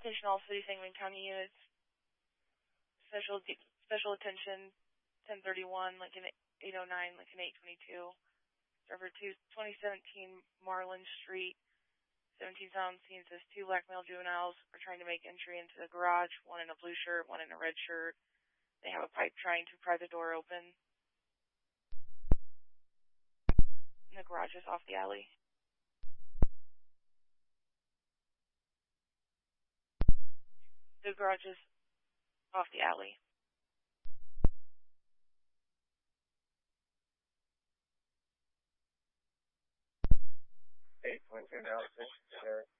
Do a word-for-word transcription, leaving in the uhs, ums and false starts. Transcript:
Attention all City Sangamon County units. Special special attention, ten thirty-one, Lincoln eight oh nine, Lincoln eight twenty-two. Server two, twenty seventeen Marlin Street. seventeen sound scene says two black male juveniles are trying to make entry into the garage, one in a blue shirt, one in a red shirt. They have a pipe trying to pry the door open. And the garage is off the alley. The garage is off the alley. eight point two now, six,